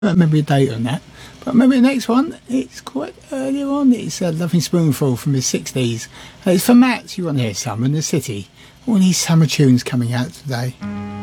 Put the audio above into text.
don't remember a date on that. But maybe the next one, it's quite earlier on. It's a Loving Spoonful from the 60s. It's for Matt. You want to hear Summer in the City. All these summer tunes coming out today.